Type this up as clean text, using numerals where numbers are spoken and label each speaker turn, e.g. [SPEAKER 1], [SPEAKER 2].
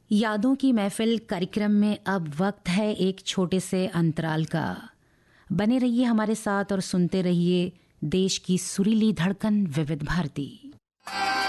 [SPEAKER 1] यादों की महफिल कार्यक्रम में अब वक्त है एक छोटे से अंतराल का। बने रहिए हमारे साथ और सुनते रहिए देश की सुरीली धड़कन विविध भारती।